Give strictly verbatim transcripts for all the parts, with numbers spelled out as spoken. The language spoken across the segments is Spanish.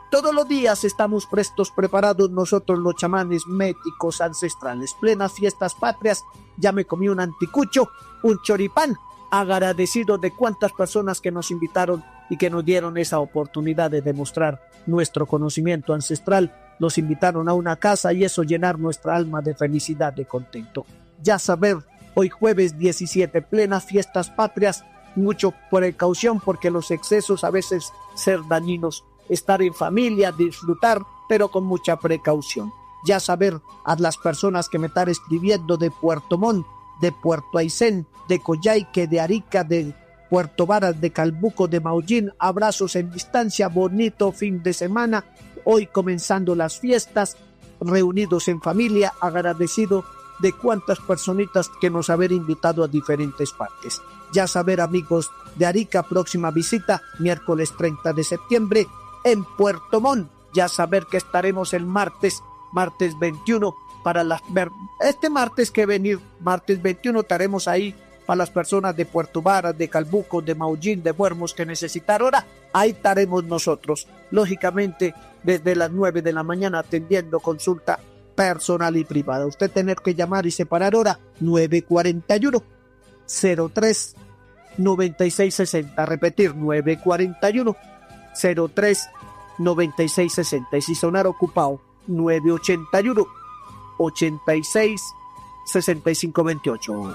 Todos los días estamos prestos, preparados nosotros los chamanes médicos ancestrales. Plenas fiestas patrias, ya me comí un anticucho, un choripán, agradecido de cuantas personas que nos invitaron y que nos dieron esa oportunidad de demostrar nuestro conocimiento ancestral. Los invitaron a una casa y eso llenar nuestra alma de felicidad, de contento. Ya saber, hoy jueves diecisiete, plenas fiestas patrias, mucho precaución porque los excesos a veces ser dañinos. Estar en familia, disfrutar, pero con mucha precaución. Ya saber a las personas que me están escribiendo de Puerto Montt, de Puerto Aysén, de Coyhaique, de Arica, de Puerto Varas, de Calbuco, de Maullín, abrazos en distancia, bonito fin de semana, hoy comenzando las fiestas, reunidos en familia, agradecido de cuántas personitas que nos haber invitado a diferentes partes. Ya saber, amigos de Arica, próxima visita, miércoles treinta de septiembre, en Puerto Montt. Ya saber que estaremos el martes, martes veintiuno, para las, este martes que venir, martes veintiuno, estaremos ahí para las personas de Puerto Varas, de Calbuco, de Maullín, de Buermos que necesitan hora, ahí estaremos nosotros, lógicamente desde las nueve de la mañana atendiendo consulta personal y privada. Usted tener que llamar y separar hora, nueve cuarenta y uno, cero tres, noventa y seis sesenta, repetir, nueve cuarenta y uno, cero tres, noventa y seis sesenta, y si sonar ocupado, nueve ochenta y uno, ochenta y seis, sesenta y cinco veintiocho.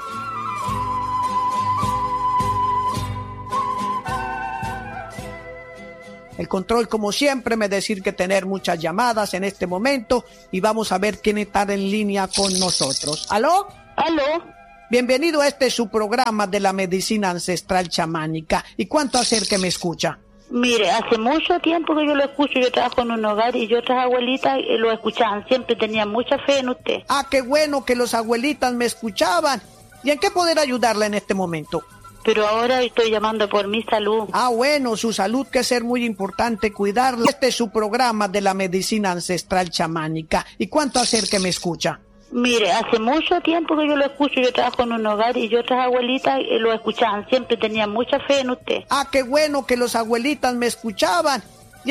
El control, como siempre, me decir que tener muchas llamadas en este momento y vamos a ver quién está en línea con nosotros. ¿Aló? ¿Aló? Bienvenido a este su programa de la medicina ancestral chamánica. ¿Y cuánto hacer que me escucha? Mire, hace mucho tiempo que yo lo escucho, yo trabajo en un hogar y yo otras abuelitas eh, lo escuchaban, siempre tenían mucha fe en usted. Ah, qué bueno que los abuelitas me escuchaban. ¿Y en qué poder ayudarla en este momento? Pero ahora estoy llamando por mi salud. Ah, bueno, su salud que es ser muy importante cuidarla. Este es su programa de la medicina ancestral chamánica. ¿Y cuánto hacer que me escucha? Mire, hace mucho tiempo que yo lo escucho, yo trabajo en un hogar y yo otras abuelitas eh, lo escuchaban, siempre tenían mucha fe en usted. Ah, qué bueno que los abuelitas me escuchaban.